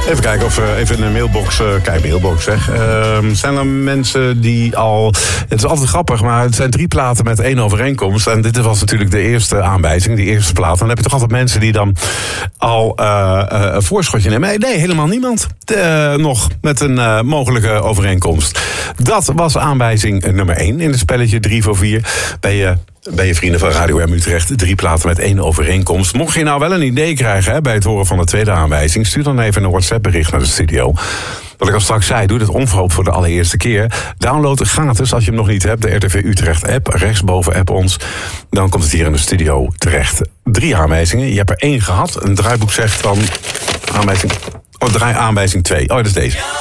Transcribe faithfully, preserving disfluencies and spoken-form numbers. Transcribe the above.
Even kijken of we even in een mailbox... Uh, kijk, mailbox zeg. Uh, zijn er mensen die al... Het is altijd grappig, maar het zijn drie platen met één overeenkomst. En dit was natuurlijk de eerste aanwijzing, die eerste plaat. En dan heb je toch altijd mensen die dan al uh, uh, een voorschotje nemen. Nee, helemaal niemand uh, nog met een uh, mogelijke overeenkomst. Dat was aanwijzing nummer één in het spelletje drie voor vier. Ben je... Ben je vrienden van Radio M Utrecht, drie platen met één overeenkomst. Mocht je nou wel een idee krijgen hè, bij het horen van de tweede aanwijzing... stuur dan even een WhatsApp-bericht naar de studio. Wat ik al straks zei, doe dit onverhoopt voor de allereerste keer. Download gratis, als je hem nog niet hebt, de R T V Utrecht-app. Rechtsboven app ons. Dan komt het hier in de studio terecht. Drie aanwijzingen, je hebt er één gehad. Een draaiboek zegt van aanwijzing... Oh, draai aanwijzing twee. Oh, dat is deze.